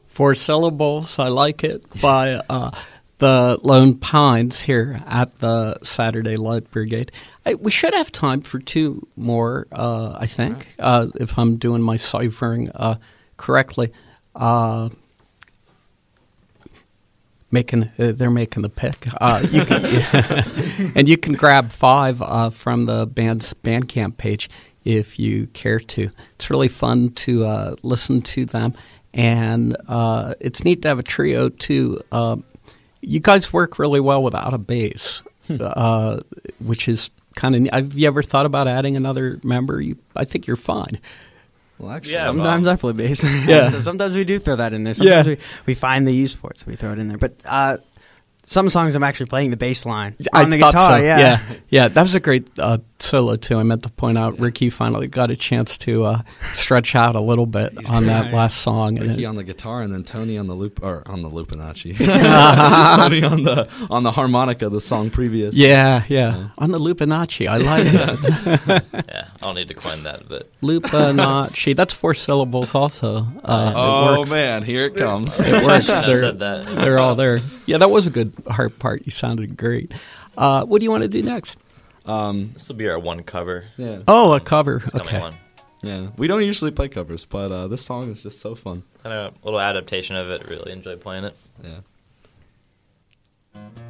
4 syllables, I like it, by the Lone Pines here at the Saturday Light Brigade. We should have time for 2 more, I think, if I'm doing my ciphering correctly. They're making the pick. You can, and you can grab 5 from the band's Bandcamp page if you care to. It's really fun to listen to them, and it's neat to have a trio too. You guys work really well without a bass, which is kind of. Have you ever thought about adding another member? I think you're fine. Well, actually, sometimes I play bass. Yeah. So sometimes we do throw that in there. Sometimes we find the use for it, so we throw it in there. But some songs I'm actually playing the bass line on the guitar. So. Yeah. That was a great solo too. I meant to point out Ricky finally got a chance to stretch out a little bit on that last song. Ricky on the guitar, and then Tony on the Lupinacci. Tony on the harmonica, the song previous. Yeah. So. On the Lupinacci. I like it. Yeah, I'll need to coin that a bit. Lupinacci. That's 4 syllables also. Oh man, here it comes. It works. I said that. They're all there. Yeah, that was a good harp part. You sounded great. What do you want to do next? This will be our one cover. Yeah. Oh, a cover. This coming one. Yeah. We don't usually play covers, but this song is just so fun. And a little adaptation of it. Really enjoy playing it. Yeah.